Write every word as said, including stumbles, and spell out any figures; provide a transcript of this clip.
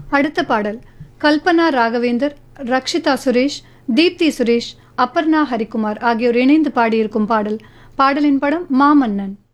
அடுத்த பாடல் கல்பனா ராகவேந்தர், ரக்ஷிதா சுரேஷ், தீப்தி சுரேஷ், அப்பர்ணா ஹரிக்குமார் ஆகியோர் இணைந்து பாடியிருக்கும் பாடல். பாடலின் படம் மாமன்னன்.